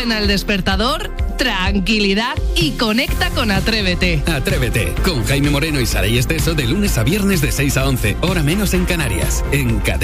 Suena el despertador, tranquilidad y conecta con Atrévete. Atrévete, con Jaime Moreno y Saray Esteso de lunes a viernes de 6 a 11, hora menos en Canarias, en